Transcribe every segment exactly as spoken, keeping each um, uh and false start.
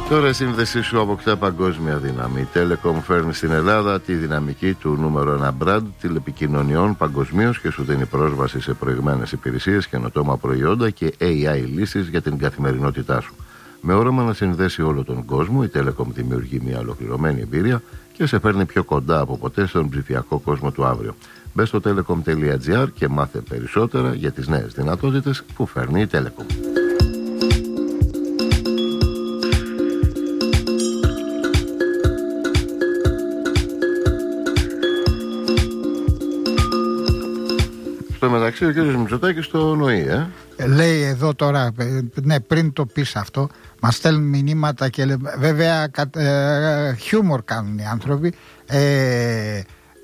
Τώρα η σύνδεσή σου αποκτά παγκόσμια δύναμη. Η Telecom φέρνει στην Ελλάδα τη δυναμική του νούμερο ένα brand τηλεπικοινωνιών παγκοσμίως και σου δίνει πρόσβαση σε προηγμένες υπηρεσίες, καινοτόμα προϊόντα και έι άι λύσεις για την καθημερινότητά σου. Με όραμα να συνδέσει όλο τον κόσμο, η Telecom δημιουργεί μια ολοκληρωμένη εμπειρία και σε φέρνει πιο κοντά από ποτέ στον ψηφιακό κόσμο του αύριο. Μπες στο telecom τελεία gr και μάθε περισσότερα για τις νέες δυνατότητες που φέρνει η Telecom. Στο μεταξύ ο κ. Μητσοτάκης το νοεί, ε. Λέει εδώ τώρα, ναι, πριν το πεις αυτό, μας στέλνουν μηνύματα και λέει, βέβαια ε, χιούμορ κάνουν οι άνθρωποι, ε, ε,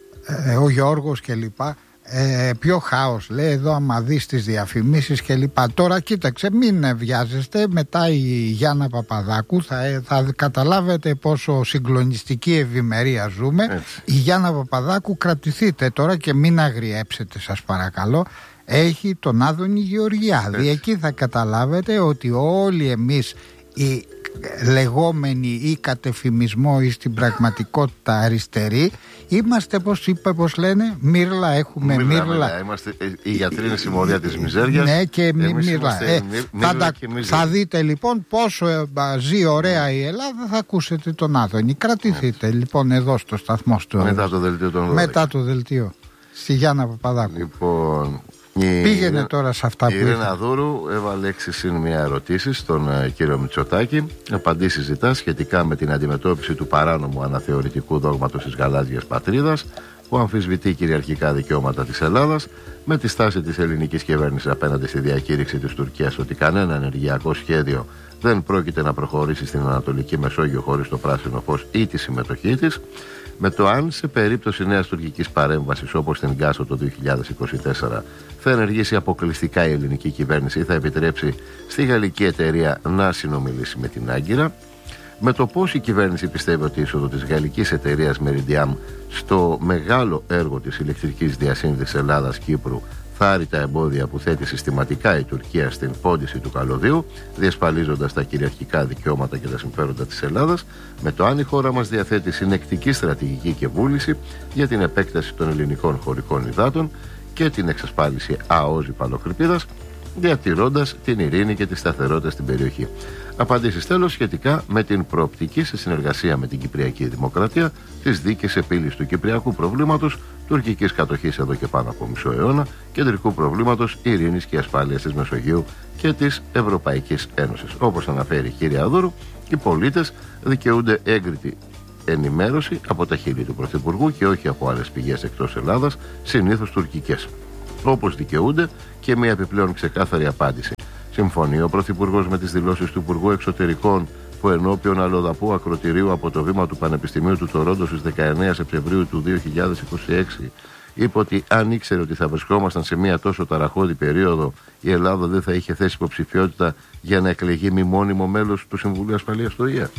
ο Γιώργος και λοιπά, ε, πιο χάος λέει εδώ άμα δεις τις διαφημίσεις και λοιπά. Τώρα κοίταξε, μην βιάζεστε, μετά η Γιάννα Παπαδάκου θα, θα καταλάβετε πόσο συγκλονιστική ευημερία ζούμε. Έτσι. Η Γιάννα Παπαδάκου, κρατηθείτε τώρα και μην αγριέψετε σας παρακαλώ. Έχει τον Άδωνη Γεωργιάδη. Έτσι. Εκεί θα καταλάβετε ότι όλοι εμείς οι λεγόμενοι ή κατεφημισμό ή στην πραγματικότητα αριστεροί είμαστε, πως είπε, πως λένε, μύρλα, έχουμε μύρλα, μύρλα. Είμαστε, οι γιατροί είναι συμμορία της μιζέριας. Ναι, και μύρλα, ε, θα, τα, θα δείτε λοιπόν πόσο ε, ζει ωραία η Ελλάδα. Θα ακούσετε τον Άδωνη. Κρατηθείτε. Έτσι. Λοιπόν εδώ στο σταθμό του μετά το δελτίο των δώδεκα. Μετά το δελτίο στη Γιάννα Παπαδάκου. Λοιπόν, πήγαινε η, τώρα σε αυτά η που η Ιρένα Δούρου έβαλε έξι συν μία ερωτήσεις στον uh, κύριο Μητσοτάκη. Απαντήσεις ζητά σχετικά με την αντιμετώπιση του παράνομου αναθεωρητικού δόγματος της γαλάζιας πατρίδας που αμφισβητεί κυριαρχικά δικαιώματα της Ελλάδας, με τη στάση της ελληνικής κυβέρνησης απέναντι στη διακήρυξη της Τουρκίας ότι κανένα ενεργειακό σχέδιο δεν πρόκειται να προχωρήσει στην Ανατολική Μεσόγειο χωρίς το πράσινο φως ή τη συμμετοχή της, με το αν σε περίπτωση νέας τουρκικής παρέμβασης όπως στην Γκάσο το δύο χιλιάδες είκοσι τέσσερα θα ενεργήσει αποκλειστικά η ελληνική κυβέρνηση ή θα επιτρέψει στη γαλλική εταιρεία να συνομιλήσει με την Άγκυρα, με το πώς η κυβέρνηση πιστεύει ότι η είσοδο της γαλλικής εταιρείας Meridiam στο μεγάλο έργο της ηλεκτρικής διασύνδεσης Ελλάδας-Κύπρου θα άρει τα εμπόδια που θέτει συστηματικά η Τουρκία στην πόντιση του καλωδίου, διασφαλίζοντας τα κυριαρχικά δικαιώματα και τα συμφέροντα της Ελλάδας, με το αν η χώρα μας διαθέτει συνεκτική στρατηγική και βούληση για την επέκταση των ελληνικών χωρικών υδάτων και την εξασφάλιση ΑΟΣ Παλοκρηπίδας, διατηρώντας την ειρήνη και τη σταθερότητα στην περιοχή. Απαντήσεις τέλος σχετικά με την προοπτική σε συνεργασία με την Κυπριακή Δημοκρατία της δίκης επίλυσης του κυπριακού προβλήματος, τουρκικής κατοχής εδώ και πάνω από μισό αιώνα, κεντρικού προβλήματος ειρήνης και ασφάλειας της Μεσογείου και της Ευρωπαϊκής Ένωσης. Όπως αναφέρει η κυρία Δούρου, οι πολίτες δικαιούνται έγκριτη ενημέρωση από τα χείλη του Πρωθυπουργού και όχι από άλλες πηγές εκτός Ελλάδας, συνήθως τουρκικές. Όπως δικαιούνται και μια επιπλέον ξεκάθαρη απάντηση. Συμφωνεί ο Πρωθυπουργός με τις δηλώσεις του Υπουργού Εξωτερικών που ενώπιον αλλοδαπού ακροτηρίου από το βήμα του Πανεπιστημίου του Τορόντο στις δεκαεννέα Σεπτεμβρίου του δύο χιλιάδες είκοσι έξι είπε ότι αν ήξερε ότι θα βρισκόμασταν σε μια τόσο ταραχώδη περίοδο, η Ελλάδα δεν θα είχε θέσει υποψηφιότητα για να εκλεγεί μη μόνιμο μέλος του Συμβουλίου Ασφαλείας του ΟΗΕ.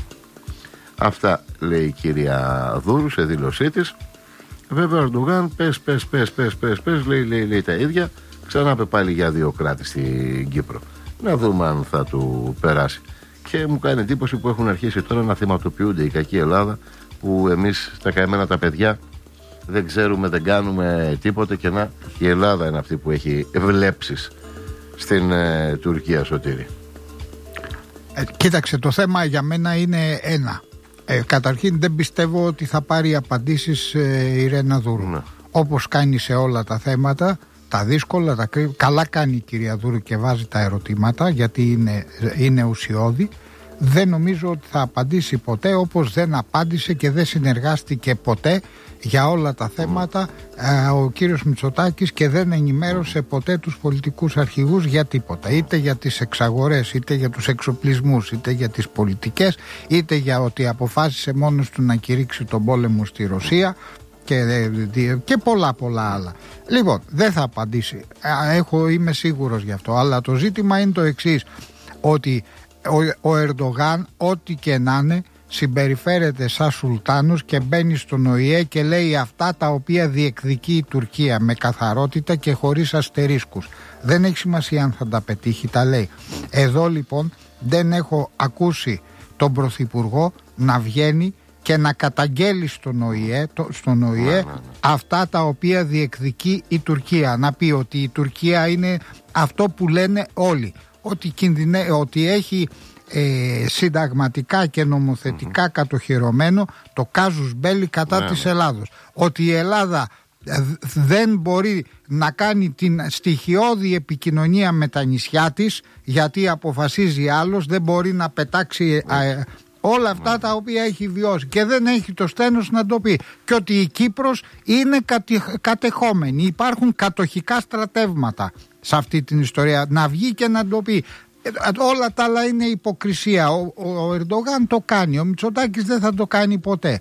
Αυτά λέει η κυρία Δούρου σε δήλωσή της. Βέβαια ο Ερντογάν πες, πες, πες, πες, πες, πες, λέει, λέει, λέει τα ίδια. Ξανά είπε πάλι για δύο κράτη στην Κύπρο. Να δούμε αν θα του περάσει. Και μου κάνει εντύπωση που έχουν αρχίσει τώρα να θυματοποιούνται η κακή Ελλάδα, που εμείς τα καημένα τα παιδιά δεν ξέρουμε, δεν κάνουμε τίποτε, και να η Ελλάδα είναι αυτή που έχει βλέψεις στην ε, Τουρκία, Σωτήρη. Ε, κοίταξε, το θέμα για μένα είναι ένα. Ε, καταρχήν δεν πιστεύω ότι θα πάρει απαντήσεις ε, η Ιρένα Δούρου. Ναι. Όπως κάνει σε όλα τα θέματα, τα δύσκολα, τα κρύβει. Καλά κάνει η κυρία Δούρου και βάζει τα ερωτήματα, γιατί είναι, είναι ουσιώδη. Δεν νομίζω ότι θα απαντήσει ποτέ, όπως δεν απάντησε και δεν συνεργάστηκε ποτέ για όλα τα θέματα ε, ο κύριος Μητσοτάκης, και δεν ενημέρωσε ποτέ τους πολιτικούς αρχηγούς για τίποτα, είτε για τις εξαγορές, είτε για τους εξοπλισμούς, είτε για τις πολιτικές, είτε για ότι αποφάσισε μόνος του να κηρύξει τον πόλεμο στη Ρωσία και, και πολλά πολλά άλλα. Λοιπόν, δεν θα απαντήσει, Έχω, είμαι σίγουρος γι' αυτό, αλλά το ζήτημα είναι το εξής, ότι ο, ο Ερντογάν, ό,τι και να είναι, συμπεριφέρεται σαν σουλτάνος και μπαίνει στον ΟΗΕ και λέει αυτά τα οποία διεκδικεί η Τουρκία με καθαρότητα και χωρίς αστερίσκους. Δεν έχει σημασία αν θα τα πετύχει, τα λέει. Εδώ λοιπόν δεν έχω ακούσει τον Πρωθυπουργό να βγαίνει και να καταγγέλει στον ΟΗΕ, το, στον ΟΗΕ ναι, ναι, ναι. αυτά τα οποία διεκδικεί η Τουρκία. Να πει ότι η Τουρκία είναι αυτό που λένε όλοι, ότι, κινδυνε, ότι έχει ε, συνταγματικά και νομοθετικά mm-hmm. κατοχυρωμένο το κάζους μπέλι κατά ναι, της Ελλάδος. Ότι η Ελλάδα δεν μπορεί να κάνει την στοιχειώδη επικοινωνία με τα νησιά της, γιατί αποφασίζει άλλος, δεν μπορεί να πετάξει α, όλα αυτά τα οποία έχει βιώσει και δεν έχει το στένος να το πει, και ότι η Κύπρος είναι κατε, κατεχόμενη, υπάρχουν κατοχικά στρατεύματα σε αυτή την ιστορία, να βγει και να το πει. Όλα τα άλλα είναι υποκρισία. Ο, ο, ο Ερντογάν το κάνει, ο Μητσοτάκης δεν θα το κάνει ποτέ.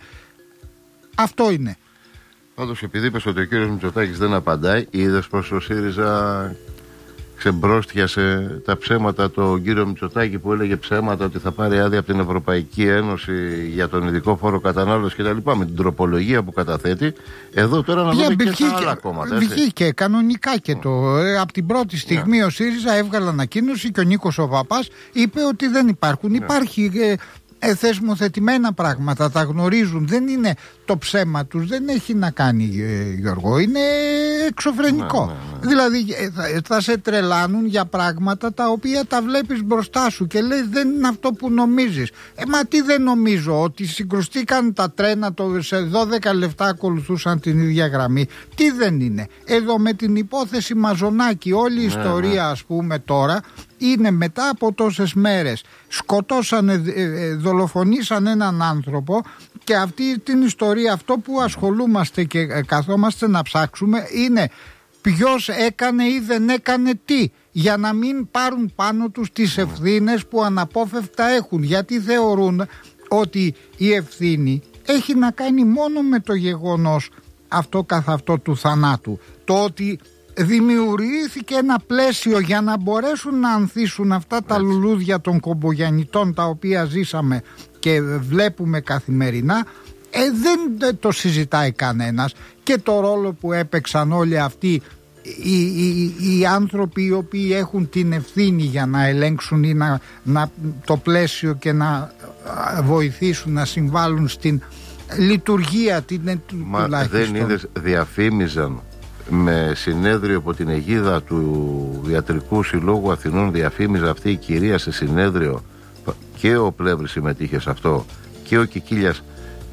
Αυτό είναι. Πάντως, επειδή είπες ότι ο κύριος Μητσοτάκης δεν απαντάει, είδες πως ο ΣΥΡΙΖΑ ξεμπρόστιασε τα ψέματα τον κύριο Μητσοτάκη, που έλεγε ψέματα ότι θα πάρει άδεια από την Ευρωπαϊκή Ένωση για τον ειδικό φόρο κατανάλωσης κτλ. Με την τροπολογία που καταθέτει. Εδώ τώρα να δούμε και στα άλλα κόμματα. Βγήκε κανονικά και το. Ε, από την πρώτη στιγμή yeah. ο ΣΥΡΙΖΑ έβγαλε ανακοίνωση και ο Νίκος ο Παπάς είπε ότι δεν υπάρχουν. Yeah. Υπάρχει. Ε, Ε, θεσμοθετημένα πράγματα, τα γνωρίζουν, δεν είναι το ψέμα τους, δεν έχει να κάνει ε, Γιώργο, είναι εξωφρενικό. Ναι, ναι, ναι. Δηλαδή ε, θα, θα σε τρελάνουν για πράγματα τα οποία τα βλέπεις μπροστά σου και λέει δεν είναι αυτό που νομίζεις. Ε, μα τι δεν νομίζω, ότι συγκρουστήκαν τα τρένα το, σε δώδεκα λεπτά ακολουθούσαν την ίδια γραμμή. Τι δεν είναι. Εδώ με την υπόθεση Μαζονάκη όλη η ναι, ιστορία ναι. ας πούμε τώρα είναι μετά από τόσες μέρες. Σκοτώσανε, δολοφονήσαν έναν άνθρωπο και αυτή την ιστορία, αυτό που ασχολούμαστε και καθόμαστε να ψάξουμε είναι ποιος έκανε ή δεν έκανε τι, για να μην πάρουν πάνω τους τις ευθύνες που αναπόφευκτα έχουν, γιατί θεωρούν ότι η ευθύνη έχει να κάνει μόνο με το γεγονός αυτό καθ' αυτό του θανάτου. Το ότι δημιουργήθηκε ένα πλαίσιο για να μπορέσουν να ανθίσουν αυτά τα λουλούδια των κομπογιαννιτών τα οποία ζήσαμε και βλέπουμε καθημερινά, ε, δεν το συζητάει κανένας, και το ρόλο που έπαιξαν όλοι αυτοί οι, οι, οι άνθρωποι οι οποίοι έχουν την ευθύνη για να ελέγξουν ή να, να, το πλαίσιο και να βοηθήσουν να συμβάλλουν στην λειτουργία την, Μα δεν είδες, διαφήμιζαν με συνέδριο από την αιγίδα του Ιατρικού Συλλόγου Αθηνών, διαφήμιζε αυτή η κυρία σε συνέδριο, και ο Πλεύρης συμμετείχε σε αυτό και ο Κικίλιας,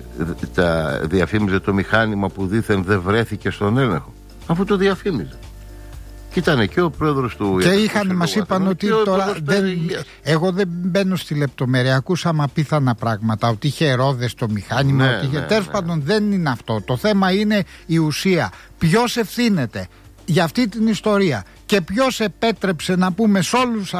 τα διαφήμιζε το μηχάνημα που δήθεν δεν βρέθηκε στον έλεγχο, αφού το διαφήμιζε. Και ήταν και ο πρόεδρος του και είχαν, μας είπαν ότι τώρα δεν, εγώ δεν μπαίνω στη λεπτομέρεια, ακούσαμε απίθανα πράγματα, ότι είχε ρόδες το μηχάνημα, ναι, ότι είχε, ναι, τέλος ναι. πάντων δεν είναι αυτό, το θέμα είναι η ουσία, ποιος ευθύνεται για αυτή την ιστορία και ποιος επέτρεψε, να πούμε, σε όλους